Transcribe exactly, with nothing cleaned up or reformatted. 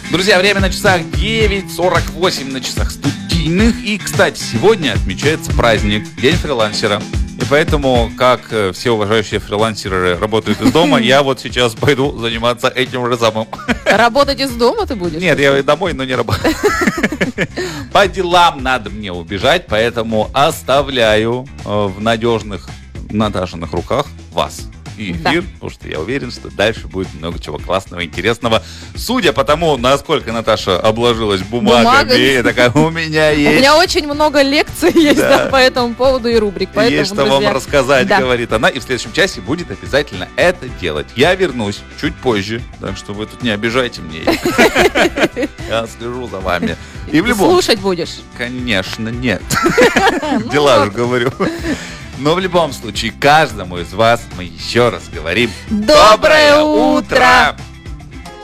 Друзья, время на часах девять сорок восемь на часах студийных. И, кстати, сегодня отмечается праздник, День фрилансера. И поэтому, как все уважающие фрилансеры работают из дома, я вот сейчас пойду заниматься этим же самым. Работать из дома ты будешь? Нет, я домой, но не работаю. По делам надо мне убежать, поэтому оставляю в надежных Наташиных руках вас и эфир, да. Потому что я уверен, что дальше будет много чего классного, интересного. Судя по тому, насколько Наташа обложилась бумагами, Бумагой. такая, у меня есть... У меня очень много лекций есть да. Да, по этому поводу и рубрик. Поэтому, есть что друзья... вам рассказать, да. говорит она. И в следующем часе будет обязательно это делать. Я вернусь чуть позже, так что вы тут не обижайте мне. Я слежу за вами. И в любом... Слушать будешь? Конечно, нет. Дела же говорю. Но в любом случае, каждому из вас мы еще раз говорим Доброе утро!